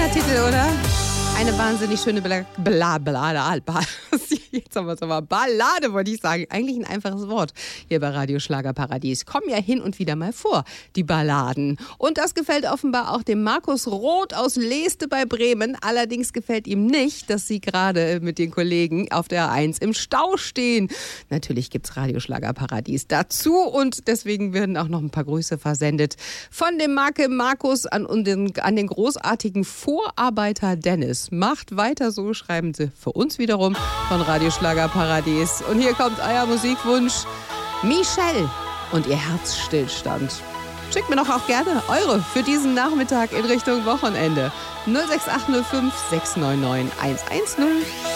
Schöner Titel, oder? Eine wahnsinnig schöne Jetzt haben wir es aber. Ballade, wollte ich sagen. Eigentlich ein einfaches Wort hier bei Radio Schlagerparadies. Kommen ja hin und wieder mal vor, die Balladen. Und das gefällt offenbar auch dem Markus Roth aus Leeste bei Bremen. Allerdings gefällt ihm nicht, dass sie gerade mit den Kollegen auf der A1 im Stau stehen. Natürlich gibt's Radio Schlagerparadies dazu und deswegen werden auch noch ein paar Grüße versendet von dem Markus an den großartigen Vorarbeiter Dennis. Macht weiter so, schreiben sie für uns wiederum von Radio Schlagerparadies. Und hier kommt euer Musikwunsch. Michelle und ihr Herzstillstand. Schickt mir doch auch gerne eure für diesen Nachmittag in Richtung Wochenende. 06805 699 110.